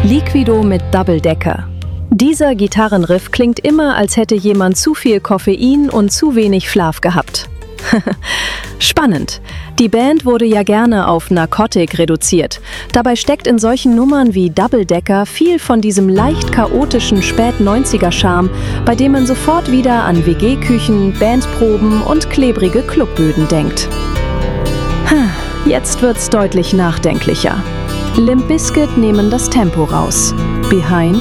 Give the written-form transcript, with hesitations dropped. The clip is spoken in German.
Liquido mit Double Decker. Dieser Gitarrenriff klingt immer, als hätte jemand zu viel Koffein und zu wenig Schlaf gehabt. Spannend. Die Band wurde ja gerne auf Narcotic reduziert. Dabei steckt in solchen Nummern wie Double Decker viel von diesem leicht chaotischen Spät-90er-Charme, bei dem man sofort wieder an WG-Küchen, Bandproben und klebrige Clubböden denkt. Jetzt wird's deutlich nachdenklicher. Limp Bizkit nehmen das Tempo raus. Behind